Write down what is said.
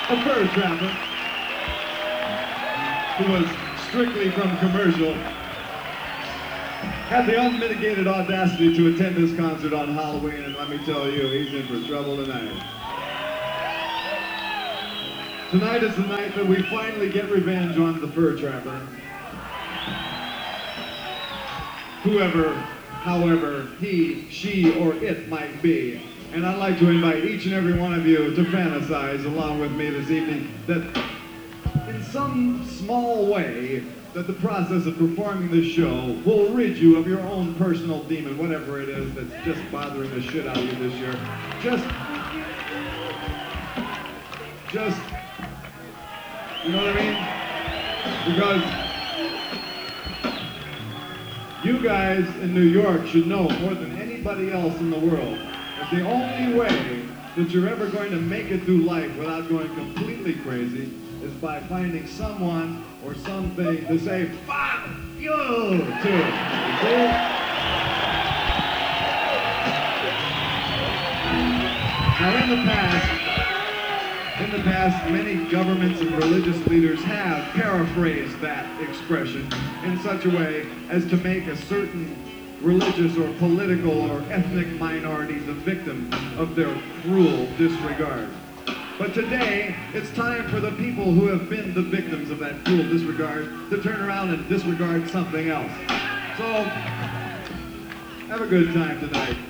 A fur trapper who was strictly from commercial had the unmitigated audacity to attend this concert on Halloween, and let me tell you, he's in for trouble tonight. Tonight is the night that we finally get revenge on the fur trapper. Whoever, however, he, she, or it might be. And I'd like to invite each and every one of you to fantasize along with me this evening that in some small way that the process of performing this show will rid you of your own personal demon, whatever it is that's just bothering the shit out of you this year. Just, you know what I mean? Because you guys in New York should know more than anybody else in the world that the only way that you're ever going to make it through life without going completely crazy is by finding someone or something to say, fuck you, to. Now in the past, many governments and religious leaders have paraphrased that expression in such a way as to make a certain religious or political or ethnic minority the victim of their cruel disregard. But today, it's time for the people who have been the victims of that cruel disregard to turn around and disregard something else. So, have a good time tonight.